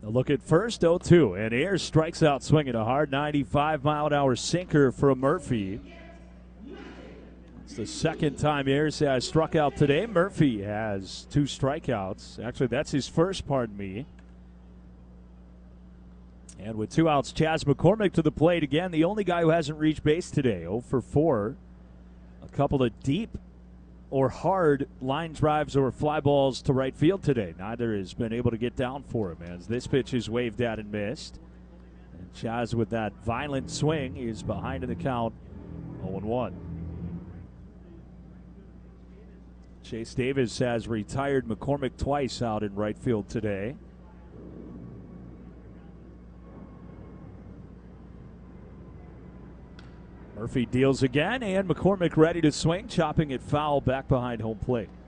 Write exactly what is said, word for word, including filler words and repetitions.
A look at first, oh two, and Ayers strikes out swinging a hard ninety-five mile an hour sinker from Murphy. It's the second time Ayers has struck out today. Murphy has two strikeouts. Actually, that's his first, pardon me. And with two outs, Chas McCormick to the plate again, the only guy who hasn't reached base today. oh for four. A couple of deep or hard line drives or fly balls to right field today. Neither has been able to get down for him as this pitch is waved at and missed. And Chas with that violent swing is behind in the count, oh one. Chase Davis has retired McCormick twice out in right field today. Murphy deals again, and McCormick ready to swing, chopping it foul back behind home plate.